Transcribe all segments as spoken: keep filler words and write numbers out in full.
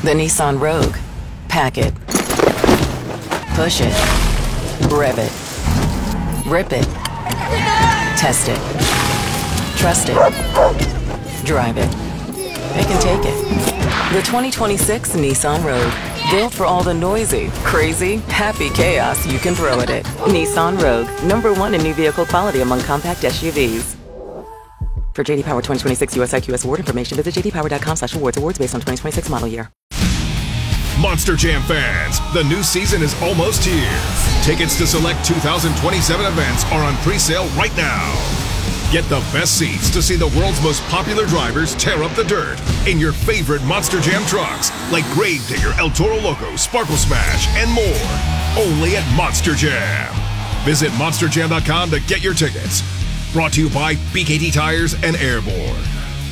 The Nissan Rogue. Pack it. Push it. Rev it. Rip it. Test it. Trust it. Drive it. They can take it. The twenty twenty-six Nissan Rogue. Built for all the noisy, crazy, happy chaos you can throw at it. Nissan Rogue. Number one in new vehicle quality among compact S U Vs. For J D Power twenty twenty-six U S I Q S award information, visit j d power dot com slash awards. Awards based on twenty twenty-six model year. Monster Jam fans, the new season is almost here. Tickets to select two thousand twenty-seven events are on pre-sale right now. Get the best seats to see the world's most popular drivers tear up the dirt in your favorite Monster Jam trucks, like Gravedigger, El Toro Loco, Sparkle Smash, and more. Only at Monster Jam. Visit monster jam dot com to get your tickets. Brought to you by B K T Tires and Airborne.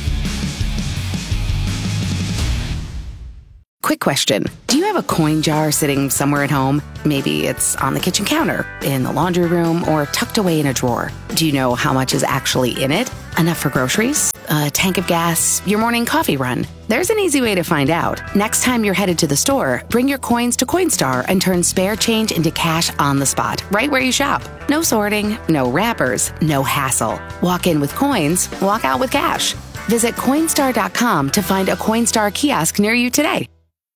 Quick question. Do you have a coin jar sitting somewhere at home? Maybe it's on the kitchen counter, in the laundry room, or tucked away in a drawer. Do you know how much is actually in it? Enough for groceries? A tank of gas? Your morning coffee run? There's an easy way to find out. Next time you're headed to the store, bring your coins to Coinstar and turn spare change into cash on the spot, right where you shop. No sorting, no wrappers, no hassle. Walk in with coins, walk out with cash. Visit Coinstar dot com to find a Coinstar kiosk near you today.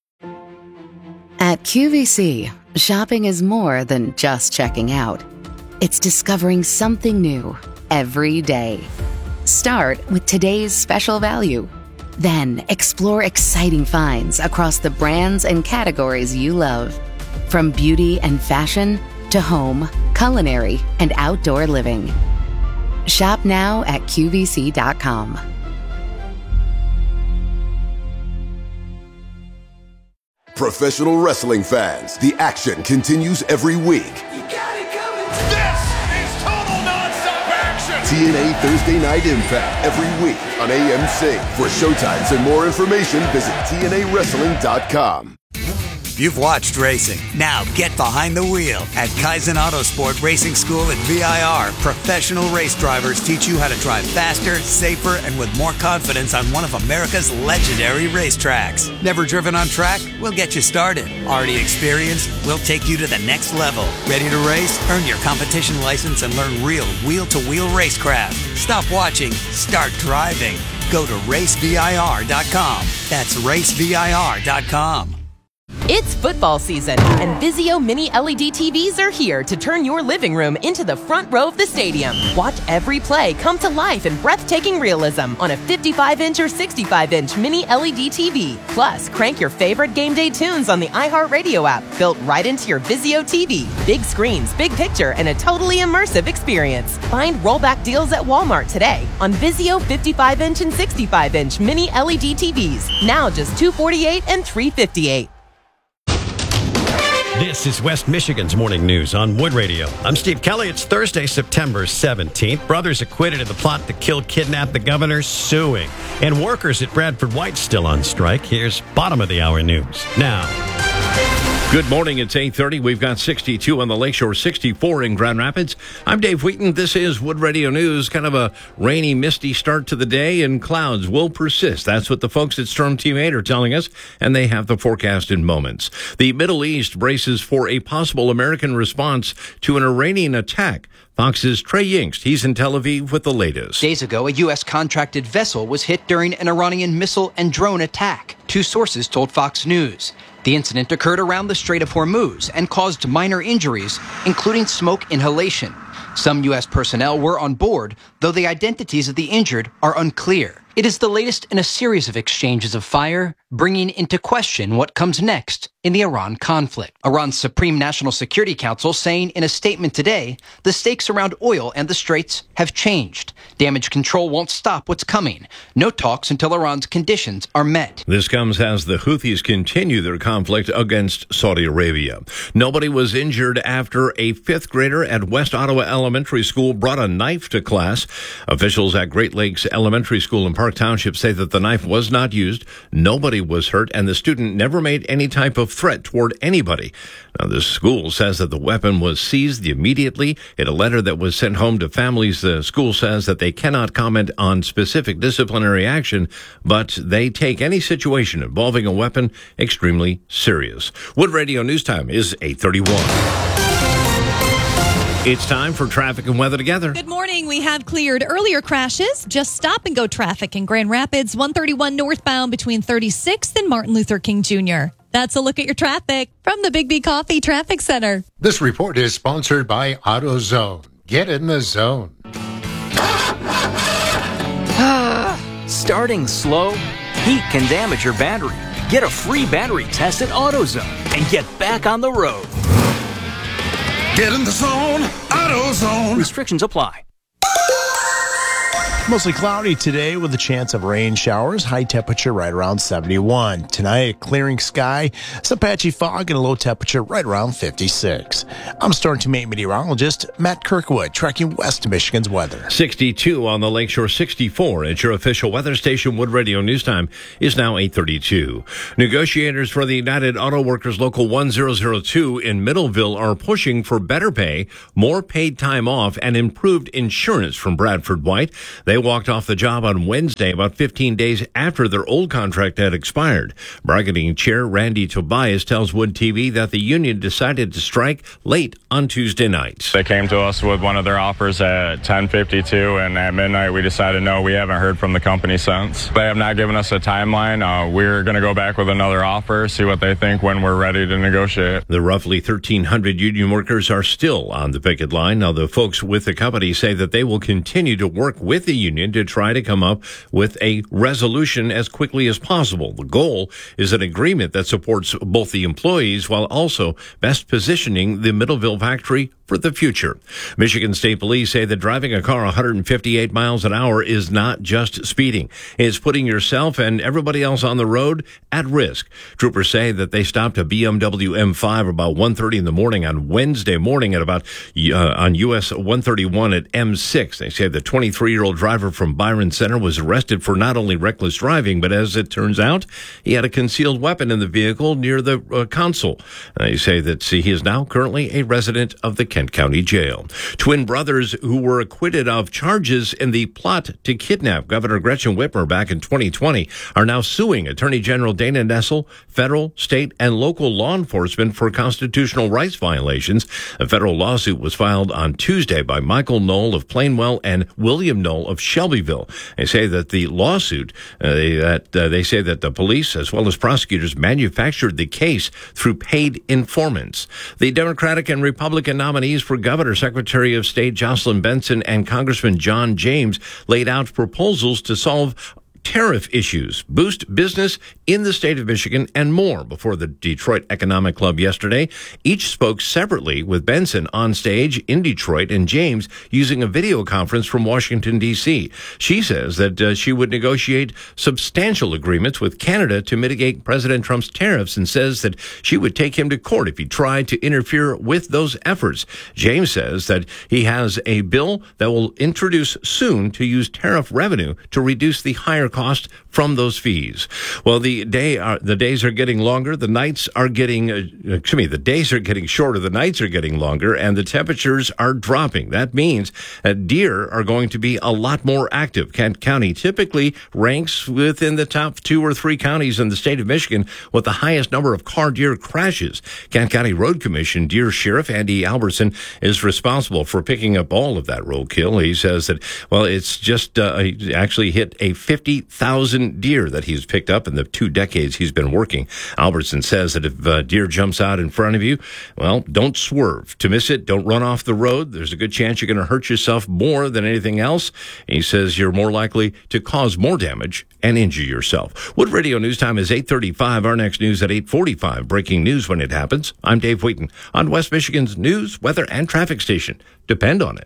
At Q V C, shopping is more than just checking out. It's discovering something new every day. Start with today's special value. Then explore exciting finds across the brands and categories you love. From beauty and fashion to home, culinary, and outdoor living. Shop now at Q V C dot com. Professional wrestling fans, the action continues every week. You got it coming. This is total nonstop action. T N A Thursday Night Impact every week on A M C. For showtimes and more information, visit T N A wrestling dot com. You've watched racing. Now get behind the wheel at Kaizen Autosport Racing School at V I R. Professional race drivers teach you how to drive faster, safer, and with more confidence on one of America's legendary racetracks. Never driven on track? We'll get you started. Already experienced? We'll take you to the next level. Ready to race? Earn your competition license and learn real wheel-to-wheel racecraft. Stop watching. Start driving. Go to race V I R dot com. That's race V I R dot com. It's football season, and Vizio Mini L E D T Vs are here to turn your living room into the front row of the stadium. Watch every play come to life in breathtaking realism on a fifty-five inch or sixty-five inch Mini L E D T V. Plus, crank your favorite game day tunes on the iHeartRadio app, built right into your Vizio T V. Big screens, big picture, and a totally immersive experience. Find rollback deals at Walmart today on Vizio fifty-five inch and sixty-five inch Mini L E D T Vs. Now just two hundred forty-eight dollars and three hundred fifty-eight dollars. This is West Michigan's Morning News on Wood Radio. I'm Steve Kelly. It's Thursday, September seventeenth. Brothers acquitted in the plot to kill, kidnap the governor, suing. And workers at Bradford White still on strike. Here's bottom of the hour news now. Good morning. It's eight thirty. We've got sixty-two on the Lakeshore, sixty-four in Grand Rapids. I'm Dave Wheaton. This is Wood Radio News. Kind of a rainy, misty start to the day, and clouds will persist. That's what the folks at Storm Team eight are telling us, and they have the forecast in moments. The Middle East braces for a possible American response to an Iranian attack. Fox's Trey Yingst, he's in Tel Aviv with the latest. Days ago, a U S contracted vessel was hit during an Iranian missile and drone attack. Two sources told Fox News. The incident occurred around the Strait of Hormuz and caused minor injuries, including smoke inhalation. Some U S personnel were on board, though the identities of the injured are unclear. It is the latest in a series of exchanges of fire, bringing into question what comes next in the Iran conflict. Iran's Supreme National Security Council saying in a statement today, the stakes around oil and the straits have changed. Damage control won't stop what's coming. No talks until Iran's conditions are met. This comes as the Houthis continue their conflict against Saudi Arabia. Nobody was injured after a fifth grader at West Ottawa Elementary School brought a knife to class. Officials at Great Lakes Elementary School in Park Township say that the knife was not used, nobody was hurt, and the student never made any type of threat toward anybody. Now, the school says that the weapon was seized immediately. In a letter that was sent home to families, the school says that they cannot comment on specific disciplinary action, but they take any situation involving a weapon extremely serious. Wood Radio News Time is eight thirty-one. It's time for traffic and weather together. Good morning. We have cleared earlier crashes. Just stop and go traffic in Grand Rapids, one thirty-one northbound between thirty-sixth and Martin Luther King Junior That's a look at your traffic from the Big B Coffee Traffic Center. This report is sponsored by AutoZone. Get in the zone. Starting slow? Heat can damage your battery. Get a free battery test at AutoZone and get back on the road. Get in the zone, AutoZone. Restrictions apply. Mostly cloudy today with a chance of rain showers. High temperature right around seventy-one. Tonight, clearing sky, some patchy fog, and a low temperature right around fifty-six. I'm Storm Team eight meteorologist Matt Kirkwood, tracking West Michigan's weather. sixty-two on the Lakeshore, sixty-four at your official weather station. Wood Radio News Time is now eight thirty-two. Negotiators for the United Auto Workers Local one thousand two in Middleville are pushing for better pay, more paid time off, and improved insurance from Bradford White. They walked off the job on Wednesday, about fifteen days after their old contract had expired. Bargaining Chair Randy Tobias tells Wood T V that the union decided to strike late on Tuesday night. They came to us with one of their offers at ten fifty-two, and at midnight we decided no, we haven't heard from the company since. They have not given us a timeline. Uh, we're going to go back with another offer, see what they think when we're ready to negotiate. The roughly thirteen hundred union workers are still on the picket line. Now, the folks with the company say that they will continue to work with the union to try to come up with a resolution as quickly as possible. The goal is an agreement that supports both the employees while also best positioning the Middleville factory for the future. Michigan State Police say that driving a car one hundred fifty-eight miles an hour is not just speeding. It's putting yourself and everybody else on the road at risk. Troopers say that they stopped a B M W M five about one thirty in the morning on Wednesday morning at about uh, on U S one thirty-one at M six. They say the twenty-three-year-old driver from Byron Center was arrested for not only reckless driving, but as it turns out, he had a concealed weapon in the vehicle near the uh, console. They say that see, he is now currently a resident of the Kent County Jail. Twin brothers who were acquitted of charges in the plot to kidnap Governor Gretchen Whitmer back in twenty twenty are now suing Attorney General Dana Nessel, federal, state, and local law enforcement for constitutional rights violations. A federal lawsuit was filed on Tuesday by Michael Knoll of Plainwell and William Knoll of Shelbyville. They say that the lawsuit, uh, they, that uh, they say that the police as well as prosecutors manufactured the case through paid informants. The Democratic and Republican nominees for Governor, Secretary of State Jocelyn Benson and Congressman John James laid out proposals to solve tariff issues, boost business in the state of Michigan, and more before the Detroit Economic Club yesterday. Each spoke separately, with Benson on stage in Detroit and James using a video conference from Washington, D C. She says that uh, she would negotiate substantial agreements with Canada to mitigate President Trump's tariffs and says that she would take him to court if he tried to interfere with those efforts. James says that he has a bill that will introduce soon to use tariff revenue to reduce the higher cost from those fees. Well, the day are, the days are getting longer. The nights are getting, uh, excuse me, the days are getting shorter. The nights are getting longer, and the temperatures are dropping. That means that deer are going to be a lot more active. Kent County typically ranks within the top two or three counties in the state of Michigan with the highest number of car deer crashes. Kent County Road Commission Deer Sheriff Andy Albertson is responsible for picking up all of that roadkill. He says that, well, it's just uh, he actually hit a fifty thousand deer that he's picked up in the two decades he's been working. Albertson says that if a deer jumps out in front of you, well, don't swerve. To miss it, don't run off the road. There's a good chance you're going to hurt yourself more than anything else. He says you're more likely to cause more damage and injure yourself. Wood Radio News Time is eight thirty-five. Our next news at eight forty-five. Breaking news when it happens. I'm Dave Wheaton on West Michigan's news, weather, and traffic station. Depend on it.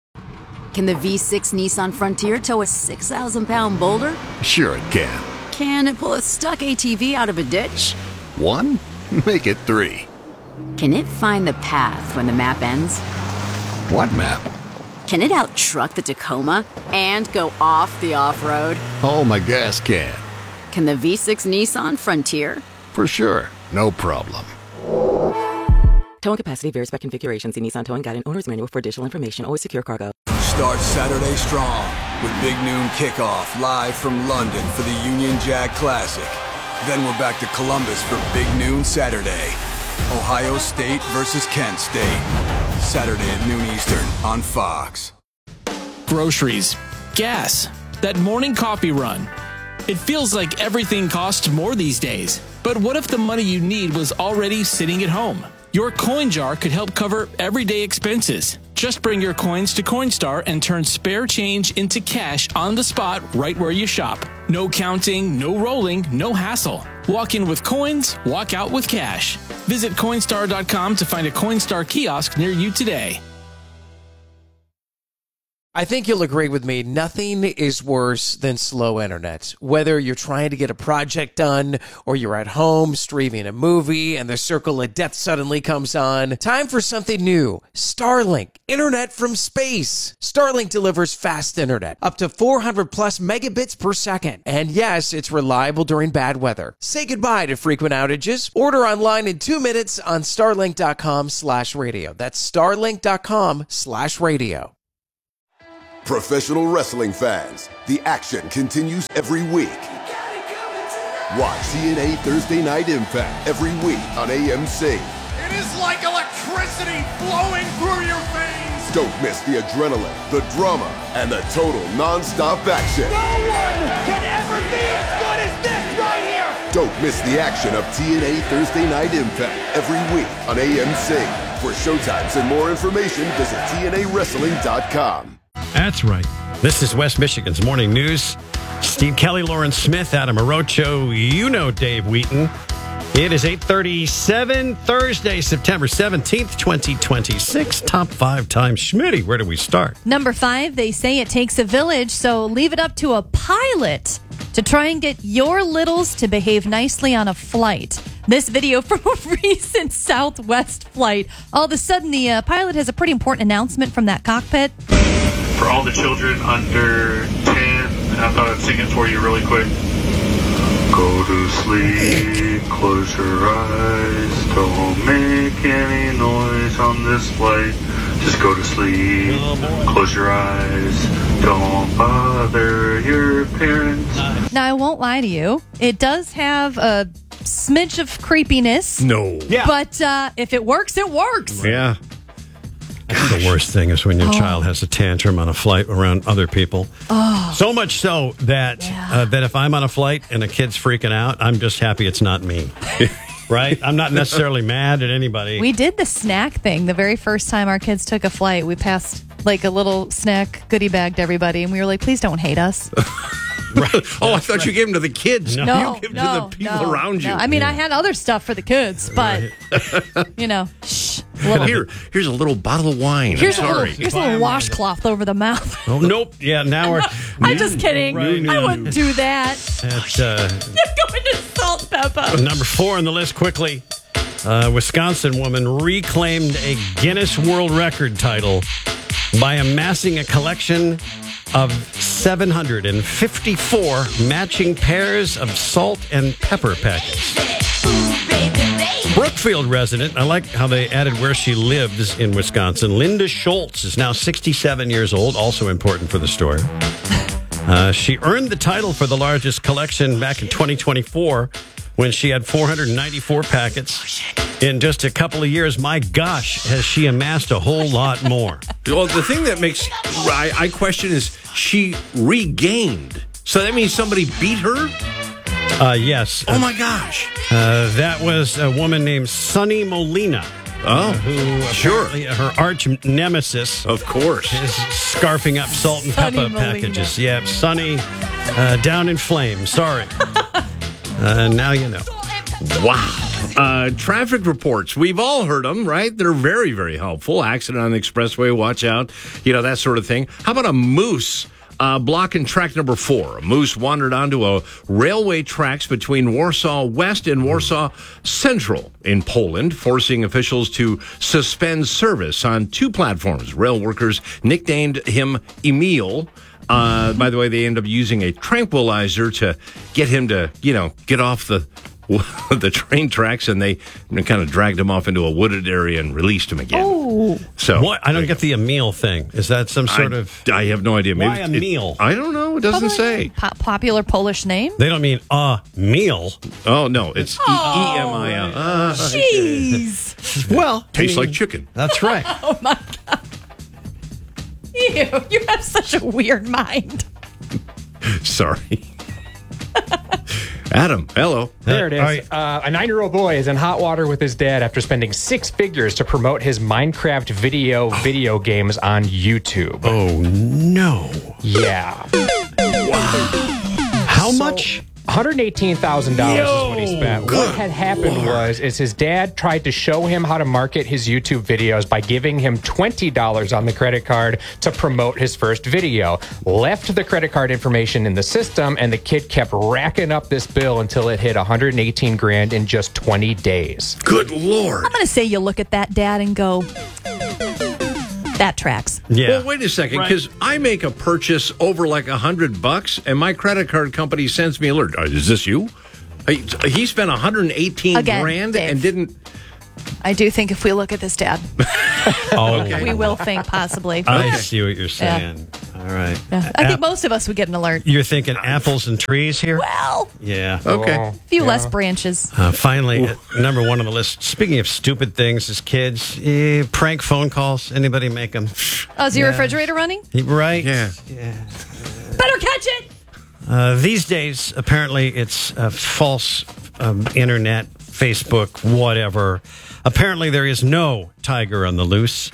Can the V six Nissan Frontier tow a six thousand pound boulder? Sure it can. Can it pull a stuck A T V out of a ditch? One? Make it three. Can it find the path when the map ends? What map? Can it out-truck the Tacoma and go off the off-road? Oh, my gas can. Can the V six Nissan Frontier? For sure. No problem. Towing capacity varies by configuration. See Nissan Towing Guide and Owner's Manual for additional information. Always secure cargo. Start Saturday strong with Big Noon Kickoff live from London for the Union Jack Classic. Then we're back to Columbus for Big Noon Saturday. Ohio State versus Kent State. Saturday at noon Eastern on Fox. Groceries, gas, that morning coffee run. It feels like everything costs more these days. But what if the money you need was already sitting at home? Your coin jar could help cover everyday expenses. Just bring your coins to Coinstar and turn spare change into cash on the spot right where you shop. No counting, no rolling, no hassle. Walk in with coins, walk out with cash. Visit Coinstar dot com to find a Coinstar kiosk near you today. I think you'll agree with me, nothing is worse than slow internet. Whether you're trying to get a project done or you're at home streaming a movie and the circle of death suddenly comes on, time for something new. Starlink, internet from space. Starlink delivers fast internet, up to four hundred plus megabits per second. And yes, it's reliable during bad weather. Say goodbye to frequent outages. Order online in two minutes on starlink dot com slash radio. That's starlink dot com slash radio. Professional wrestling fans, the action continues every week. Watch T N A Thursday Night Impact every week on A M C. It is like electricity flowing through your veins. Don't miss the adrenaline, the drama, and the total non-stop action. No one can ever be as good as this right here. Don't miss the action of T N A Thursday Night Impact every week on A M C. For showtimes and more information, visit T N A wrestling dot com. That's right. This is West Michigan's Morning News. Steve Kelly, Lauren Smith, Adam Arocho, you know Dave Wheaton. It is eight thirty-seven, Thursday, September seventeenth, twenty twenty-six. Top five times Schmitty. Where do we start? Number five, they say it takes a village, so leave it up to a pilot to try and get your littles to behave nicely on a flight. This video from a recent Southwest flight. All of a sudden, the uh, pilot has a pretty important announcement from that cockpit. For all the children under ten, I thought I'd sing it for you really quick. Go to sleep, close your eyes, don't make any noise on this flight. Just go to sleep, close your eyes, don't bother your parents. Now, I won't lie to you. It does have a smidge of creepiness. No. Yeah. But uh, if it works, it works. Yeah. That's the worst thing is when your Oh. child has a tantrum on a flight around other people. Oh. So much so that uh, that if I'm on a flight and a kid's freaking out, I'm just happy it's not me. Right? I'm not necessarily mad at anybody. We did the snack thing the very first time our kids took a flight. We passed like a little snack goodie bag to everybody, and we were like, please don't hate us. Right. Oh, I thought you gave them to the kids. No, you give them no, to the people no, around you. no. I mean, I had other stuff for the kids, but, you know, shh. Little. Here, here's a little bottle of wine. Here's, I'm a sorry. little, here's a little washcloth over the mouth. Oh, nope. Yeah, now we're... I'm just kidding. Right. I wouldn't do that. At, uh, You're going to salt pepper. number four on the list quickly. A Wisconsin woman reclaimed a Guinness World Record title by amassing a collection of seven hundred fifty-four matching pairs of salt and pepper packets. Brookfield resident, I like how they added where she lives in Wisconsin. Linda Schultz is now sixty-seven years old, also important for the story. Uh, she earned the title for the largest collection back in twenty twenty-four when she had four hundred ninety-four packets. In just a couple of years, my gosh, has she amassed a whole lot more. Well, the thing that makes I, I question is she regained. So that means somebody beat her? Uh, yes. Oh, my gosh. Uh, that was a woman named Sunny Molina. Oh, uh, who sure. Her arch nemesis, of course, is scarfing up salt and Sunny pepper Molina. packages. Yeah, Sunny, uh, down in flames. Sorry. uh, now you know. Wow. Uh, traffic reports. We've all heard them, right? They're very, very helpful. Accident on the expressway, watch out. You know, that sort of thing. How about a moose Uh, block and track number four. A moose wandered onto a railway tracks between Warsaw West and Warsaw Central in Poland, forcing officials to suspend service on two platforms. Rail workers nicknamed him Emil. Uh, by the way, they end up using a tranquilizer to get him to, you know, get off the the train tracks, and they you know, kind of dragged him off into a wooded area and released him again. Oh, so what? I don't get the Emil thing. Is that some sort I, of? I have no idea. Maybe Why a it, meal? I don't know. It doesn't say. Po- popular Polish name. They don't mean a meal. Oh no, it's Oh, E M I L. Uh, Jeez. Well, tastes I mean, like chicken. That's right. Oh my God. Ew, you have such a weird mind. Sorry. Adam, hello. There it is. Uh, a nine-year-old boy is in hot water with his dad after spending six figures to promote his Minecraft video video games on YouTube. Oh, no. Yeah. How So, much? one hundred eighteen thousand dollars is what he spent. What had happened was is his dad tried to show him how to market his YouTube videos by giving him twenty dollars on the credit card to promote his first video. Left the credit card information in the system, and the kid kept racking up this bill until it hit one hundred eighteen grand in just twenty days. Good Lord. I'm going to say you look at that, Dad, and go, that tracks. Yeah. Well, wait a second, because right. I make a purchase over like a hundred bucks, and my credit card company sends me an alert. Uh, is this you? He, he spent one hundred eighteen Again, grand Dave. and didn't. I do think if we look at this, Dad, Oh, Okay. we will think possibly. I Okay. see what you're saying. All right. Yeah. I think App- most of us would get an alert. You're thinking apples and trees here? Well, Yeah. Okay. a few Yeah. less branches. Uh, finally, uh, number one on the list. Speaking of stupid things as kids, eh, prank phone calls. Anybody make them? Oh, is your Yeah. refrigerator running? Right? Yeah. Better catch it. Uh, these days, apparently, it's uh, false um, internet, Facebook, whatever. Apparently, there is no tiger on the loose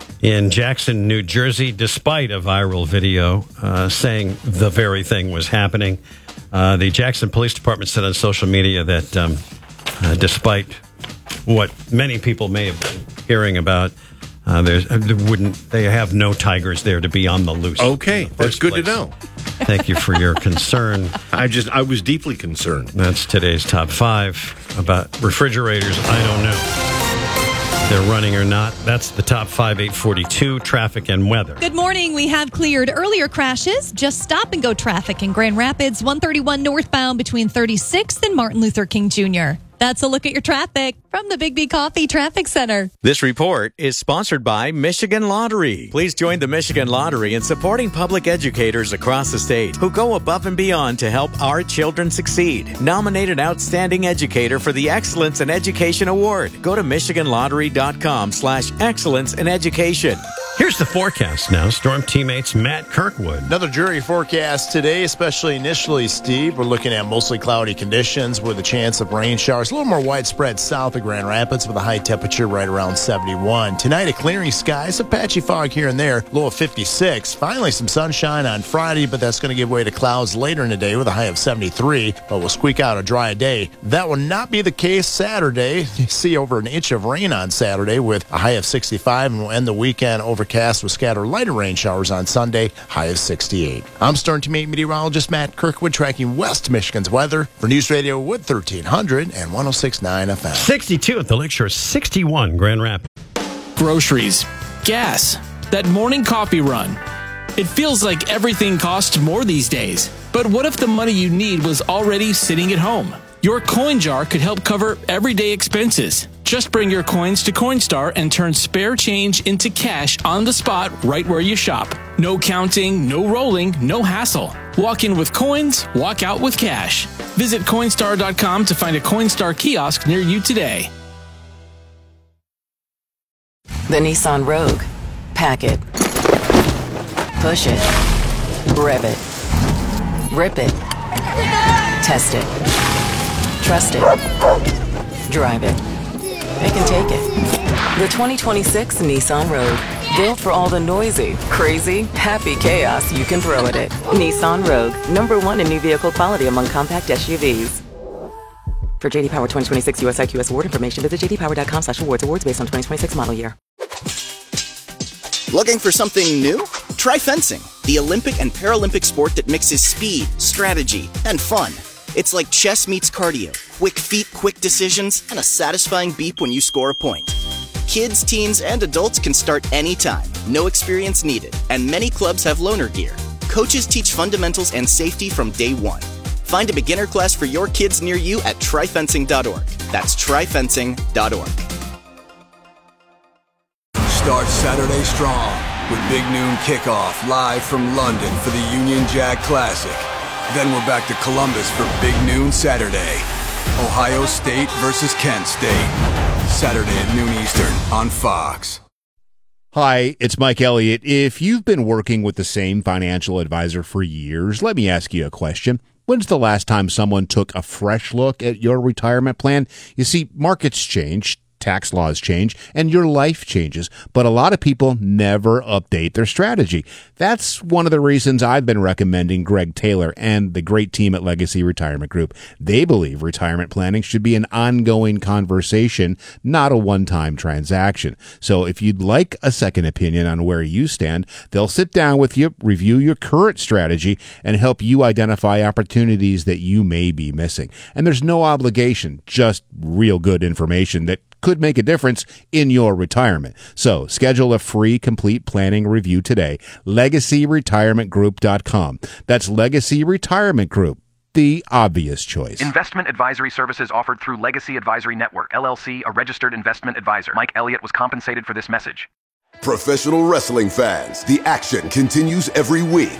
in Jackson, New Jersey, despite a viral video uh, saying the very thing was happening. Uh, the Jackson Police Department said on social media that um, uh, despite what many people may have been hearing about, uh, there's, uh, there wouldn't they have no tigers there to be on the loose. Okay, in the that's first good to place. know. Thank you for your concern. I just, I was deeply concerned. That's today's top five about refrigerators. I don't know if they're running or not. That's the top five, eight forty-two, traffic and weather. Good morning. We have cleared earlier crashes. Just stop and go traffic in Grand Rapids, one thirty-one northbound between thirty-sixth and Martin Luther King Junior That's a look at your traffic from the Big B Coffee Traffic Center. This report is sponsored by Michigan Lottery. Please join the Michigan Lottery in supporting public educators across the state who go above and beyond to help our children succeed. Nominate an outstanding educator for the Excellence in Education Award. Go to michiganlottery.com slash excellence in education. Here's the forecast now. Storm teammates Matt Kirkwood. Another dreary forecast today, especially initially, Steve. We're looking at mostly cloudy conditions with a chance of rain showers. A little more widespread south of Grand Rapids with a high temperature right around seventy-one. Tonight, a clearing sky, some patchy fog here and there, low of fifty-six. Finally, some sunshine on Friday, but that's going to give way to clouds later in the day with a high of seventy-three. But we'll squeak out a dry day. That will not be the case Saturday. You see over an inch of rain on Saturday with a high of sixty-five, and we'll end the weekend overcast with scattered lighter rain showers on Sunday, high of sixty-eight. I'm Stern Teammate meteorologist Matt Kirkwood tracking West Michigan's weather for News Radio Wood thirteen hundred and one oh six point nine F M. sixty-two at the Lakeshore, sixty-one Grand Rapids. Groceries, gas, that morning coffee run. It feels like everything costs more these days. But what if the money you need was already sitting at home? Your coin jar could help cover everyday expenses. Just bring your coins to Coinstar and turn spare change into cash on the spot right where you shop. No counting, no rolling, no hassle. Walk in with coins, walk out with cash. Visit Coinstar dot com to find a Coinstar kiosk near you today. The Nissan Rogue. Pack it. Push it. Rev it. Rip it. Test it. Trust it. Drive it. It can take it. The twenty twenty-six Nissan Rogue. Built for all the noisy, crazy, happy chaos you can throw at it. Nissan Rogue. Number one in new vehicle quality among compact S U Vs. For J D Power twenty twenty-six U S I Q S award information, visit j d power dot com slash awards. Awards based on twenty twenty-six model year. Looking for something new? Try fencing. the Olympic and Paralympic sport that mixes speed, strategy, and fun. It's like chess meets cardio, quick feet, quick decisions, and a satisfying beep when you score a point. Kids, teens, and adults can start anytime, no experience needed, and many clubs have loaner gear. Coaches teach fundamentals and safety from day one. Find a beginner class for your kids near you at tri fencing dot org. That's tri fencing dot org. Start Saturday strong with Big Noon Kickoff live from London for the Union Jack Classic. Then we're back to Columbus for Big Noon Saturday. Ohio State versus Kent State. Saturday at noon Eastern on Fox. Hi, it's Mike Elliott. If you've been working with the same financial advisor for years, let me ask you a question. When's the last time someone took a fresh look at your retirement plan? You see, markets change, tax laws change, and your life changes, but a lot of people never update their strategy. That's one of the reasons I've been recommending Greg Taylor and the great team at Legacy Retirement Group. They believe retirement planning should be an ongoing conversation, not a one-time transaction. So if you'd like a second opinion on where you stand, they'll sit down with you, review your current strategy, and help you identify opportunities that you may be missing. And there's no obligation, just real good information that could make a difference in your retirement. So schedule a free complete planning review today. legacy retirement group dot com. That's Legacy Retirement Group, the obvious choice. Investment advisory services offered through Legacy Advisory Network, L L C, a registered investment advisor. Mike Elliott was compensated for this message. Professional wrestling fans, the action continues every week.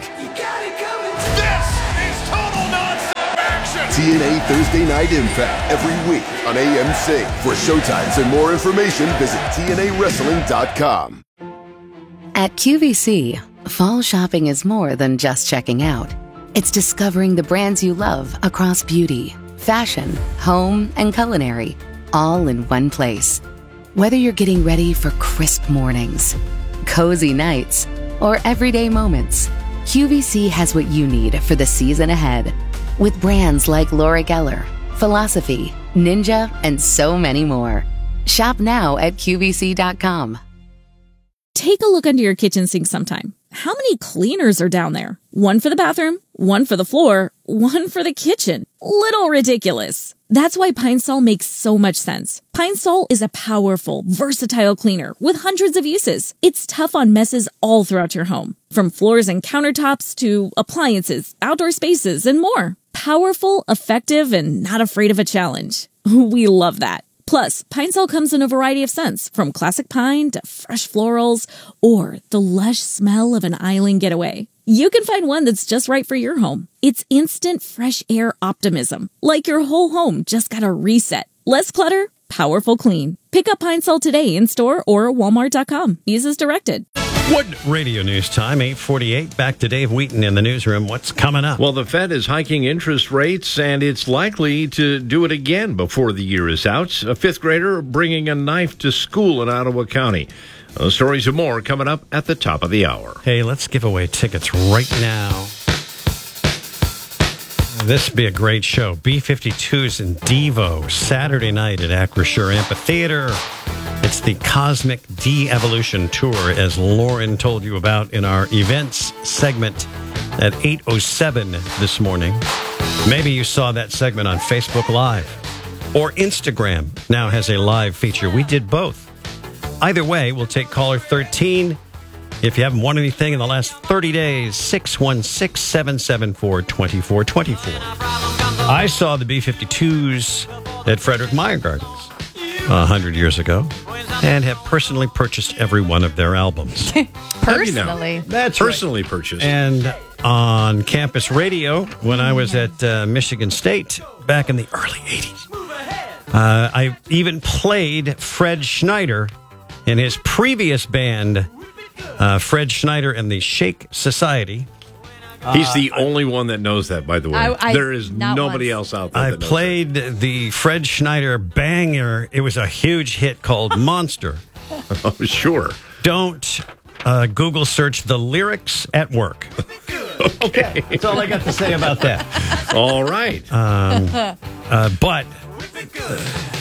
This is total nonstop action. T N A Thursday Night Impact every week on A M C. For showtimes and more information, visit T N A wrestling dot com. At Q V C, fall shopping is more than just checking out. It's discovering the brands you love across beauty, fashion, home, and culinary, all in one place. Whether you're getting ready for crisp mornings, cozy nights, or everyday moments, Q V C has what you need for the season ahead. With brands like Laura Geller, Philosophy, Ninja, and so many more. Shop now at Q V C dot com. Take a look under your kitchen sink sometime. How many cleaners are down there? One for the bathroom, one for the floor, one for the kitchen. Little ridiculous. That's why Pine Sol makes so much sense. Pine Sol is a powerful, versatile cleaner with hundreds of uses. It's tough on messes all throughout your home, from floors and countertops to appliances, outdoor spaces, and more. Powerful, effective, and not afraid of a challenge. We love that. Plus, Pine Sol comes in a variety of scents, from classic pine to fresh florals, or the lush smell of an island getaway. You can find one that's just right for your home. It's instant fresh air optimism, like your whole home just got a reset. Less clutter, powerful clean. Pick up Pine Sol today in store or walmart dot com. Use as directed. Wood Radio News time, eight forty-eight. Back to Dave Wheaton in the newsroom. What's coming up? Well, the Fed is hiking interest rates, and it's likely to do it again before the year is out. A fifth grader bringing a knife to school in Ottawa County. Those stories and more coming up at the top of the hour. Hey, let's give away tickets right now. This would be a great show. B fifty-two's in Devo, Saturday night at Acrisure Amphitheater. It's the Cosmic De-Evolution Tour, as Lauren told you about in our events segment at eight oh seven this morning. Maybe you saw that segment on Facebook Live. Or Instagram now has a live feature. We did both. Either way, we'll take caller thirteen. If you haven't won anything in the last thirty days, six one six, seven seven four, two four two four. I saw the B fifty-twos at Frederick Meyer Gardens a hundred years ago and have personally purchased every one of their albums. Personally. That's Personally right. purchased. And on campus radio, when I was at uh, Michigan State back in the early eighties, uh, I even played Fred Schneider in his previous band, uh, Fred Schneider and the Shake Society. He's the uh, only one that knows that, by the way. I, I, there is nobody once. else out there I that knows played that. the Fred Schneider banger. It was a huge hit called Monster. Oh, sure. Don't uh, Google search the lyrics at work. Okay. That's all I got to say about that. All right. Um, uh, but uh,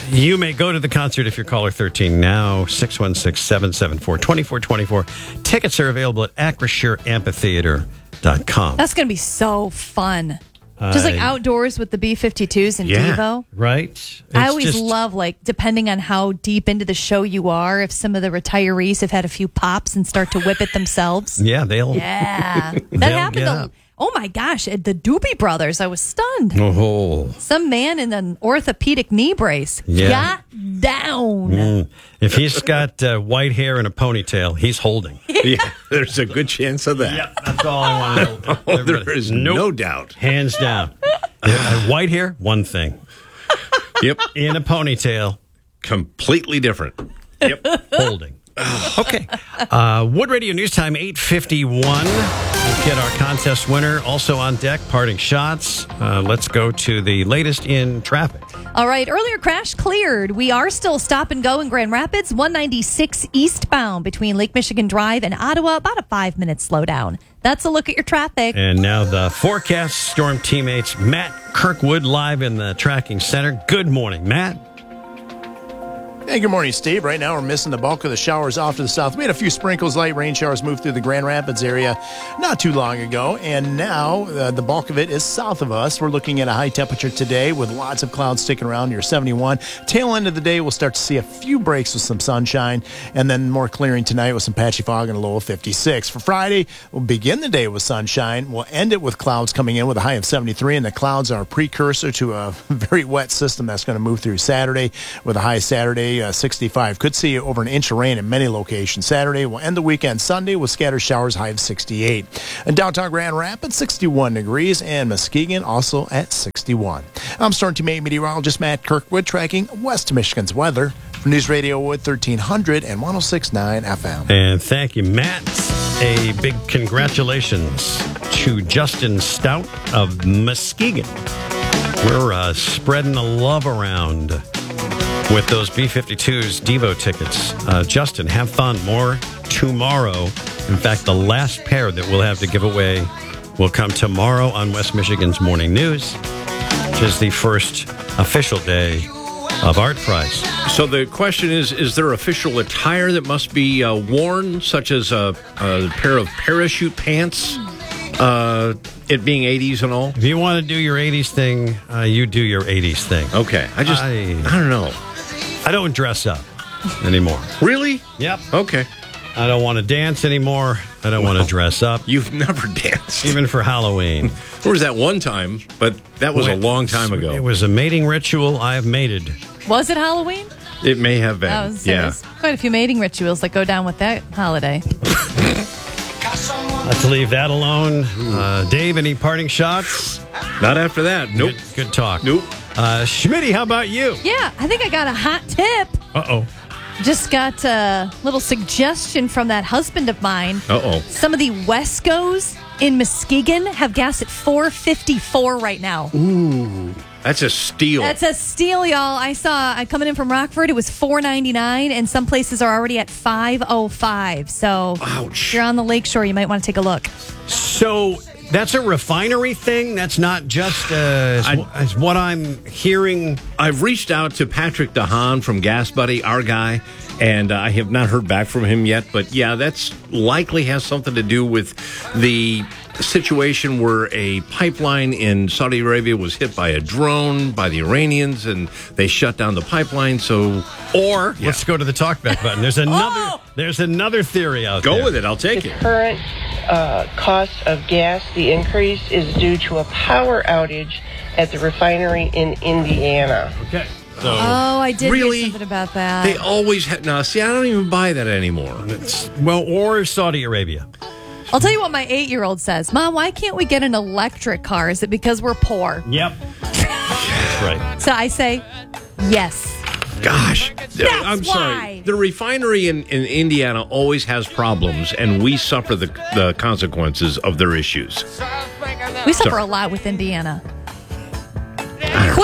You may go to the concert if you're caller thirteen now, six one six, seven seven four, two four two four. Tickets are available at acrisure amphitheater dot com. That's going to be so fun. Just like I- outdoors with the B fifty-twos and Yeah, Devo. right? It's I always just- love, like, depending on how deep into the show you are, if some of the retirees have had a few pops and start to whip it themselves. Yeah, they'll. Yeah. That They'll happened. get To, up. oh, my gosh. At the Doobie Brothers, I was stunned. Oh. Some man in an orthopedic knee brace Yeah. got down. Mm. If he's got uh, white hair and a ponytail, he's holding. Yeah, there's a good chance of that. Yeah, that's all I want to know. Oh, there is no doubt. Hands down. Uh, white hair, one thing. Yep. In a ponytail. Completely different. Yep. Holding. Okay. Uh, Wood Radio News Time, eight fifty-one. We'll get our contest winner also on deck, parting shots. Uh, let's go to the latest in traffic. All right, earlier crash cleared. We are still stop and go in Grand Rapids, one ninety-six eastbound between Lake Michigan Drive and Ottawa, about a five minute slowdown. That's a look at your traffic. And now the forecast, Storm teammates Matt Kirkwood live in the tracking center. Good morning, Matt. Hey, good morning, Steve. Right now, we're missing the bulk of the showers off to the south. We had a few sprinkles, light rain showers move through the Grand Rapids area not too long ago, and now uh, the bulk of it is south of us. We're looking at a high temperature today with lots of clouds sticking around near seventy-one. Tail end of the day, we'll start to see a few breaks with some sunshine, and then more clearing tonight with some patchy fog and a low of fifty-six. For Friday, we'll begin the day with sunshine. We'll end it with clouds coming in with a high of seventy-three, and the clouds are a precursor to a very wet system that's going to move through Saturday with a high Saturday uh, sixty-five. Could see over an inch of rain in many locations. Saturday will end the weekend Sunday with scattered showers, high of sixty-eight. In downtown Grand Rapids, sixty-one degrees, and Muskegon also at sixty-one. I'm Storm Team meteorologist Matt Kirkwood tracking West Michigan's weather for News Radio Wood thirteen hundred and one oh six point nine F M. And thank you, Matt. A big congratulations to Justin Stout of Muskegon. We're uh, spreading the love around with those B fifty-twos Devo tickets. Uh, Justin, have fun. More tomorrow. In fact, the last pair that we'll have to give away will come tomorrow on West Michigan's Morning News, which is the first official day of Art Price. So the question is, is there official attire that must be uh, worn, such as a, a pair of parachute pants, uh, it being eighties and all? If you want to do your eighties thing, uh, you do your eighties thing. Okay. I just, I, I don't know. I don't dress up anymore. Really? Yep. Okay. I don't want to dance anymore. I don't Well, want to dress up. You've never danced. Even for Halloween. There was that one time, but that was a Wait, long time ago. It was a mating ritual I have mated. Was it Halloween? It may have been. I was yeah. There's quite a few mating rituals that go down with that holiday. Let's leave that alone. Uh, Dave, any parting shots? Not after that. Nope. Good, good talk. Nope. Uh, Schmitty, how about you? Yeah, I think I got a hot tip. Uh-oh. Just got a little suggestion from that husband of mine. Uh-oh. Some of the Wescos in Muskegon have gas at four fifty-four right now. Ooh. That's a steal. That's a steal, y'all. I saw I coming in from Rockford, it was four ninety-nine, and some places are already at five oh five. So Ouch. if you're on the lakeshore, you might want to take a look. So that's a refinery thing? That's not just uh, as, I- as what I'm hearing. I've reached out to Patrick DeHaan from Gas Buddy, our guy, and uh, I have not heard back from him yet. But yeah, that's likely has something to do with the situation where a pipeline in Saudi Arabia was hit by a drone by the Iranians, and they shut down the pipeline. So, Or Yeah. let's go to the talkback button. There's another. Oh! There's another theory out go there. with it. I'll take The it. current uh, cost of gas, the increase is due to a power outage at the refinery in Indiana. Okay. So, Oh, I did really, hear something about that. they always have. Now, see, I don't even buy that anymore. It's, well, or Saudi Arabia. I'll tell you what my eight-year-old says. Mom, why can't we get an electric car? Is it because we're poor? Yep. That's right. So I say, yes. Gosh, That's I'm sorry. why. The refinery in, in Indiana always has problems, and we suffer the, the consequences of their issues. We suffer Sorry. a lot with Indiana. Quit, quit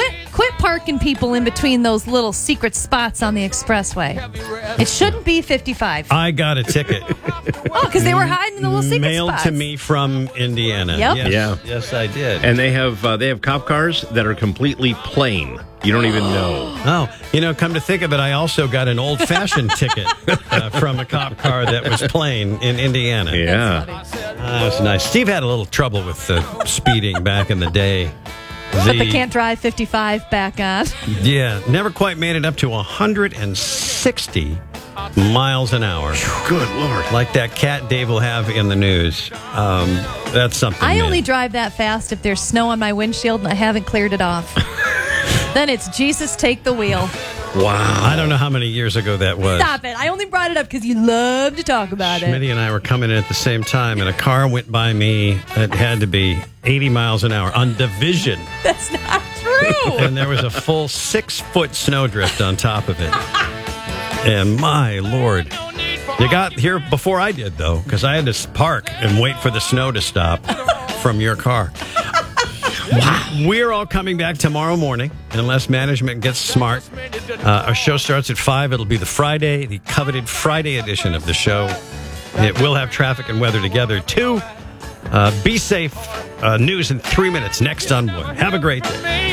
Quit parking people in between those little secret spots on the expressway. It shouldn't be fifty-five. I got a ticket. Oh, because they were hiding in the little secret Mailed spots. to me from Indiana. Yep. Yes, Yeah. Yes, I did. And they have uh, they have cop cars that are completely plain. You don't even know. Oh, you know, come to think of it, I also got an old-fashioned ticket uh, from a cop car that was plain in Indiana. Yeah. Uh, that was nice. Steve had a little trouble with uh, speeding back in the day. But they can't drive fifty-five back on. Yeah, never quite made it up to one hundred sixty miles an hour. Good Lord. Like that cat Dave will have in the news. Um, that's something. I man. only drive that fast if there's snow on my windshield and I haven't cleared it off. Then it's Jesus, take the wheel. Wow. I don't know how many years ago that was. Stop it. I only brought it up because you love to talk about it. Schmitty and I were coming in at the same time, and a car went by me that had to be eighty miles an hour on Division. That's not true. And there was a full six-foot snowdrift on top of it. And my Lord. You got here before I did, though, because I had to park and wait for the snow to stop from your car. Wow. We're all coming back tomorrow morning, unless management gets smart. Uh, our show starts at five. It'll be the Friday, the coveted Friday edition of the show. It will have traffic and weather together, too. Uh, be safe. Uh, news in three minutes next on Wood. Have a great day.